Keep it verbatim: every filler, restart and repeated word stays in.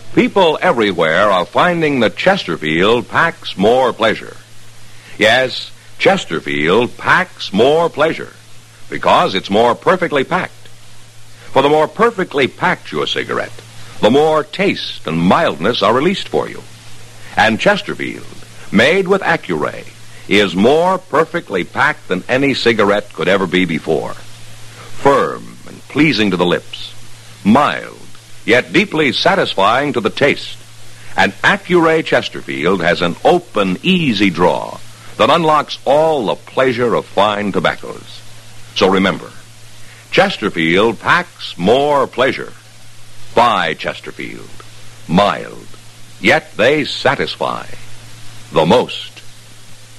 People everywhere are finding that Chesterfield packs more pleasure. Yes, Chesterfield packs more pleasure because it's more perfectly packed. For the more perfectly packed your cigarette, the more taste and mildness are released for you. And Chesterfield, made with Accuray, is more perfectly packed than any cigarette could ever be before. Firm and pleasing to the lips, mild, yet deeply satisfying to the taste. And Accuray Chesterfield has an open, easy draw that unlocks all the pleasure of fine tobaccos. So remember, Chesterfield packs more pleasure. Buy Chesterfield. Mild, yet they satisfy the most.